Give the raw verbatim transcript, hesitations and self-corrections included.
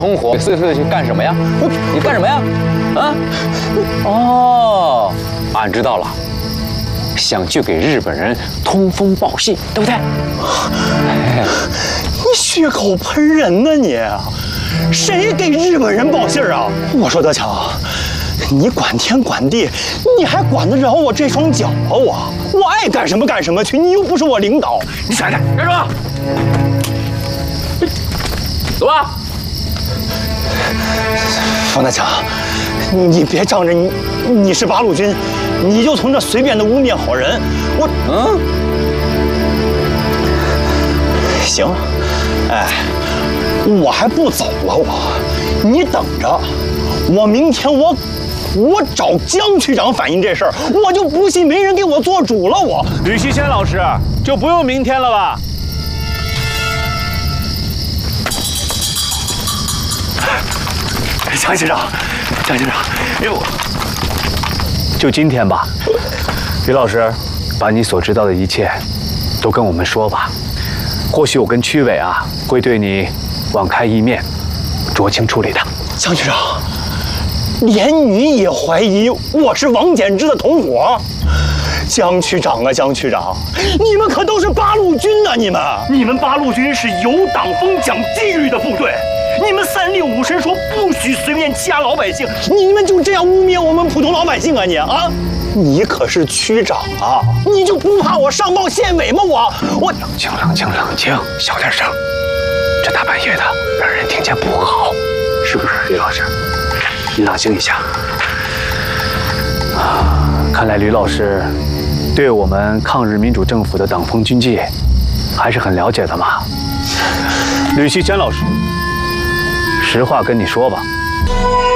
同伙碎碎去干什么呀？你干什么呀？啊？哦，俺知道了，想去给日本人通风报信，对不对？ 你血口喷人呢你！谁给日本人报信啊？我说德强，你管天管地，你还管得着我这双脚啊？我我爱干什么干什么去，你又不是我领导。 你闪开！干什么？走吧。 方大强，你别仗着你你是八路军，你就从这随便的污蔑好人。我嗯，行，哎，我还不走了，我，你等着，我明天我我找江区长反映这事儿，我就不信没人给我做主了。我吕锡谦老师就不用明天了吧？ 江局长，江局长，哎呦， 就今天吧。吕老师，把你所知道的一切都跟我们说吧。或许我跟区委啊会对你网开一面，酌情处理的。 江局长，连你也怀疑我是王简之的同伙？江区长啊，江区长，你们可都是八路军呐！你们，你们八路军是有党风、讲纪律的部队。你们三令五申说不许随便欺压老百姓，你们就这样污蔑我们普通老百姓啊你啊！你可是区长啊，你就不怕我上报县委吗？我我冷静冷静冷静，小点声，这大半夜的让人听见不好，是不是，吕老师？你冷静一下。啊，看来吕老师对我们抗日民主政府的党风军纪还是很了解的嘛。吕锡谦老师，实话跟你说吧。